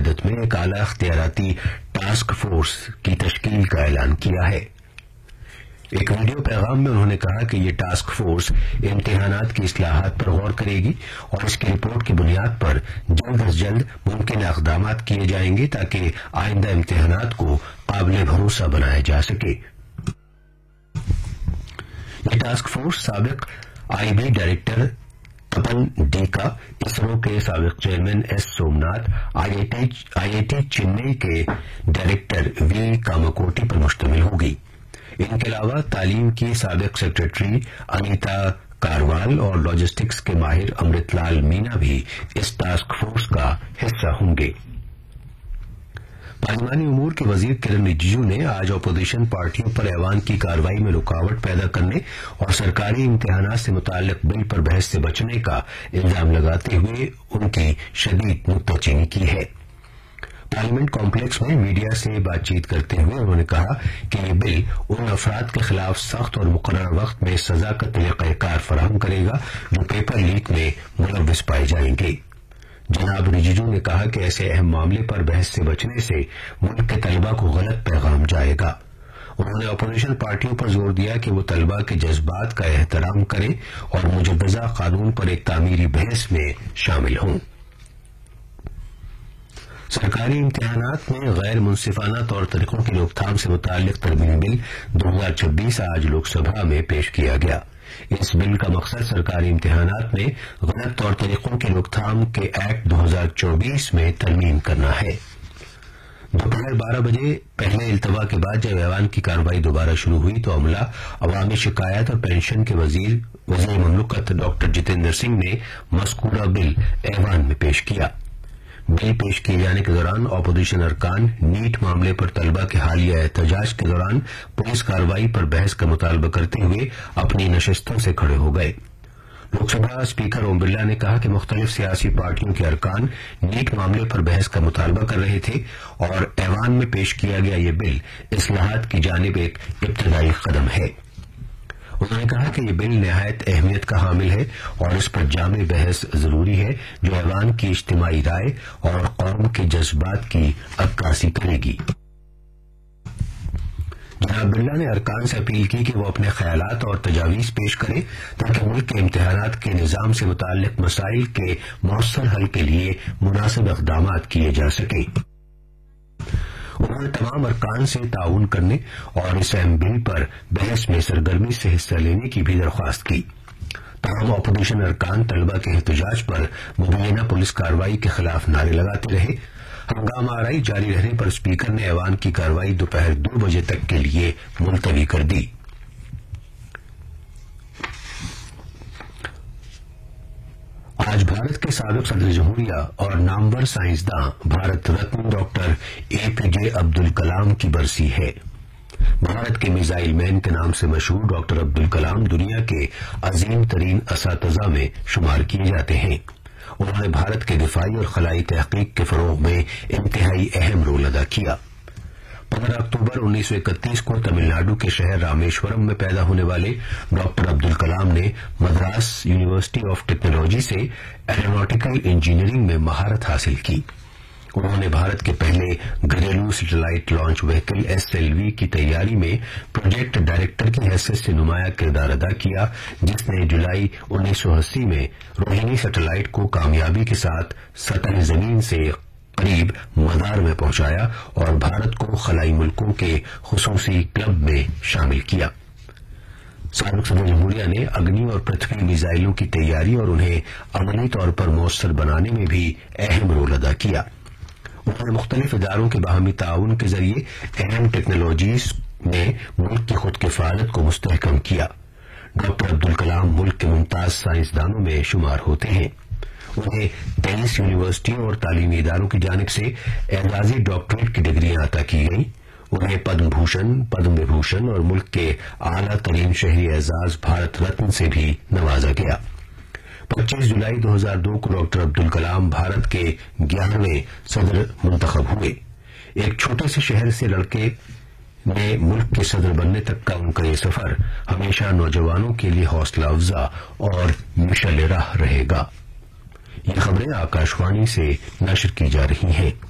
قیادت میں ایک اعلی اختیاراتی ٹاسک فورس کی تشکیل کا اعلان کیا ہے۔ ایک ویڈیو پیغام میں انہوں نے کہا کہ یہ ٹاسک فورس امتحانات کی اصلاحات پر غور کرے گی اور اس کی رپورٹ کی بنیاد پر جلد از جلد ممکنہ اقدامات کیے جائیں گے تاکہ آئندہ امتحانات کو قابل بھروسہ بنایا جا سکے۔ یہ ٹاسک فورس سابق IB ڈائریکٹر تپن ڈیکا، اسرو کے سابق chairman S Somnath, IIT Chennai کے ڈائریکٹر وی کاماکوٹی پر مشتمل ہوگی۔ ان کے علاوہ تعلیم کی سابق سیکرٹری انیتا کاروال اور لاجسٹکس کے ماہر امرت لال مینا بھی اس ٹاسک فورس کا حصہ ہوں گے۔ پارلیمانی امور کے وزیر کرن رجیجو نے آج اپوزیشن پارٹیوں پر ایوان کی کارروائی میں رکاوٹ پیدا کرنے اور سرکاری امتحانات سے متعلق بل پر بحث سے بچنے کا الزام لگاتے ہوئے ان کی شدید نکتہ چینی کی ہے۔ پارلیمنٹ کمپلیکس میں میڈیا سے بات چیت کرتے ہوئے انہوں نے کہا کہ یہ بل ان افراد کے خلاف سخت اور مقررہ وقت میں سزا کا طریقہ کار فراہم کرے گا جو پیپر لیک میں ملوث پائے جائیں گے۔ جناب رجیجو نے کہا کہ ایسے اہم معاملے پر بحث سے بچنے سے ملک کے طلبہ کو غلط پیغام جائے گا۔ انہوں نے اپوزیشن پارٹیوں پر زور دیا کہ وہ طلبہ کے جذبات کا احترام کریں اور مجوزہ قانون پر ایک تعمیری بحث میں شامل ہوں۔ سرکاری امتحانات میں غیر منصفانہ طور طریقوں کی روک تھام سے متعلق ترمیمی بل 2026 آج لوک سبھا میں پیش کیا گیا۔ اس بل کا مقصد سرکاری امتحانات میں غلط طور طریقوں کی روک تھام کے ایکٹ 2024 میں ترمیم کرنا ہے۔ دوپہر 12 بجے پہلے التوا کے بعد جب ایوان کی کارروائی دوبارہ شروع ہوئی تو عملہ، عوامی شکایات اور پینشن کے وزیر مملکت ڈاکٹر جتیندر سنگھ نے مذکورہ بل ایوان میں پیش کیا۔ بل پیش کیے جانے کے دوران اپوزیشن ارکان نیٹ معاملے پر طلبہ کے حالیہ احتجاج کے دوران پولیس کارروائی پر بحث کا مطالبہ کرتے ہوئے اپنی نشستوں سے کھڑے ہو گئے۔ لوک سبھا اسپیکر اوم برلا نے کہا کہ مختلف سیاسی پارٹیوں کے ارکان نیٹ معاملے پر بحث کا مطالبہ کر رہے تھے اور ایوان میں پیش کیا گیا یہ بل اصلاحات کی جانب ایک ابتدائی قدم ہے۔ انہوں نے کہا کہ یہ بل نہایت اہمیت کا حامل ہے اور اس پر جامع بحث ضروری ہے جو ایوان کی اجتماعی رائے اور قوم کے جذبات کی عکاسی کرے گی۔ جناب برلا نے ارکان سے اپیل کی کہ وہ اپنے خیالات اور تجاویز پیش کریں تاکہ ملک کے امتحانات کے نظام سے متعلق مسائل کے مؤثر حل کے لیے مناسب اقدامات کیے جا سکیں۔ انہوں نے تمام ارکان سے تعاون کرنے اور اس اہم بل پر بحث میں سرگرمی سے حصہ لینے کی بھی درخواست کی۔ تمام اپوزیشن ارکان طلبہ کے احتجاج پر مبینہ پولیس کارروائی کے خلاف نعرے لگاتے رہے۔ ہنگامہ آرائی جاری رہنے پر اسپیکر نے ایوان کی کارروائی دوپہر 2 بجے تک کے لیے ملتوی کر دی۔ آج بھارت کے سابق صدر جمہوریہ اور نامور سائنسداں بھارت رتن ڈاکٹر APJ عبد الکلام کی برسی ہے۔ بھارت کے میزائل مین کے نام سے مشہور ڈاکٹر عبد الکلام دنیا کے عظیم ترین اساتذہ میں شمار کیے جاتے ہیں۔ انہوں نے بھارت کے دفاعی اور خلائی تحقیق کے فروغ میں انتہائی اہم رول ادا کیا۔ 15 اکتوبر 1931 کو تمل ناڈو کے شہر رامیشورم میں پیدا ہونے والے ڈاکٹر عبد الکلام نے مدراس یونیورسٹی آف ٹیکنالوجی سے ایروناٹیکل انجینئرنگ میں مہارت حاصل کی۔ انہوں نے بھارت کے پہلے گھریلو سیٹلائٹ لانچ وہیکل SLV کی تیاری میں پروجیکٹ ڈائریکٹر کی حیثیت سے نمایاں کردار ادا کیا، جس نے جولائی 1980 میں روہنی سیٹلائٹ کو کامیابی کے ساتھ سطح زمین سے قریب مدار میں پہنچایا اور بھارت کو خلائی ملکوں کے خصوصی کلب میں شامل کیا۔ سابق صدر جمہوریہ نے اگنی اور پرتھوی میزائلوں کی تیاری اور انہیں عملی طور پر مؤثر بنانے میں بھی اہم رول ادا کیا۔ انہوں نے مختلف اداروں کے باہمی تعاون کے ذریعے اہم ٹیکنالوجیز میں ملک کی خود کفالت کو مستحکم کیا۔ ڈاکٹر عبد الکلام ملک کے ممتاز سائنسدانوں میں شمار ہوتے ہیں۔ انہیں 23 یونیورسٹیوں اور تعلیمی اداروں کی جانب سے اعزازی ڈاکٹریٹ کی ڈگریاں عطا کی گئیں۔ انہیں پدم بھوشن، پدم وبھوشن اور ملک کے اعلیٰ ترین شہری اعزاز بھارت رتن سے بھی نوازا گیا۔ 25 جولائی 2002 کو ڈاکٹر عبد الکلام بھارت کے 11ویں صدر منتخب ہوئے۔ ایک چھوٹے سے شہر سے لڑکے میں ملک کے صدر بننے تک کا ان کا یہ سفر ہمیشہ نوجوانوں کے لیے حوصلہ افزا اور مشعل راہ رہے گا۔ یہ خبریں آکاشوانی سے نشر کی جا رہی ہیں۔